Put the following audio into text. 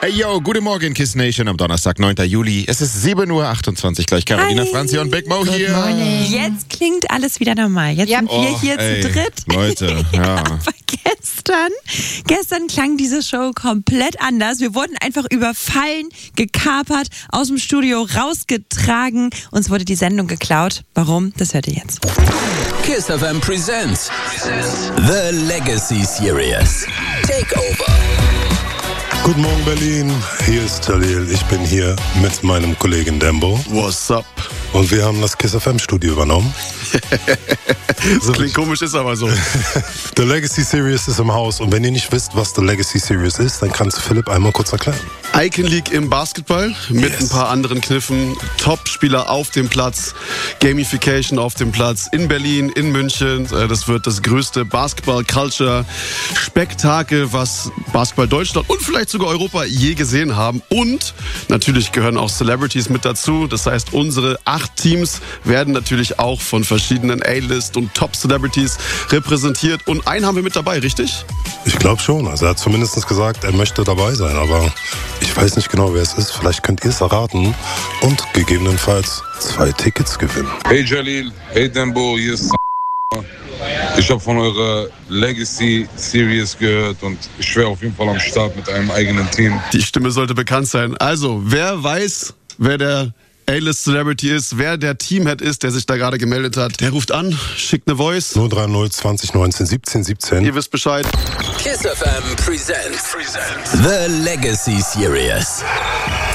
Hey yo, guten Morgen Kiss Nation am Donnerstag, 9. Juli. Es ist 7.28 Uhr gleich. Carolina, Franzi und Big Mo hier. Jetzt klingt alles wieder normal. Jetzt sind wir hier zu dritt. Leute, ja. Aber gestern klang diese Show komplett anders. Wir wurden einfach überfallen, gekapert, aus dem Studio rausgetragen. Uns wurde die Sendung geklaut. Warum? Das hört ihr jetzt. Kiss FM presents The Legacy Series. Takeover. Guten Morgen Berlin, hier ist Jalil. Ich bin hier mit meinem Kollegen Dembo. What's up? Und wir haben das Kiss FM Studio übernommen. Das klingt komisch, ist aber so. The Legacy Series ist im Haus. Und wenn ihr nicht wisst, was The Legacy Series ist, dann kannst du Philipp einmal kurz erklären. Icon League im Basketball mit ein paar anderen Kniffen. Top-Spieler auf dem Platz, Gamification auf dem Platz in Berlin, in München. Das wird das größte Basketball-Culture-Spektakel, was Basketball Deutschland und vielleicht sogar Europa je gesehen haben. Und natürlich gehören auch Celebrities mit dazu. Das heißt, unsere 8 Teams werden natürlich auch von verschiedenen A-List und Top-Celebrities repräsentiert. Und einen haben wir mit dabei, richtig? Ich glaube schon. Also er hat zumindest gesagt, er möchte dabei sein. Aber ich weiß nicht genau, wer es ist. Vielleicht könnt ihr es erraten und gegebenenfalls 2 Tickets gewinnen. Hey Jalil, hey Dembo, hier ist ich habe von eurer Legacy Series gehört und ich wäre auf jeden Fall am Start mit einem eigenen Team. Die Stimme sollte bekannt sein. Also, wer weiß, wer der A-List Celebrity ist, wer der Teamhead ist, der sich da gerade gemeldet hat, der ruft an, schickt eine Voice. 030 20 19 17 17. Ihr wisst Bescheid. Kiss FM presents The Legacy Series.